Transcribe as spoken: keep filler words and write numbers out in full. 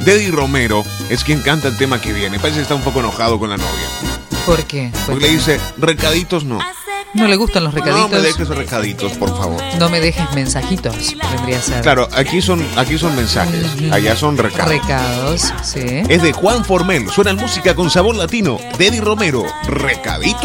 Deddy Romero es quien canta el tema que viene. Parece que está un poco enojado con la novia. ¿Por qué? Porque le dice, recaditos no. ¿No le gustan los recaditos? No me dejes recaditos, por favor. No me dejes mensajitos, vendría a ser. Claro, aquí son, aquí son mensajes, allá son recados. Recados, sí. Es de Juan Formel, suena música con sabor latino. Deddy Romero, recaditos.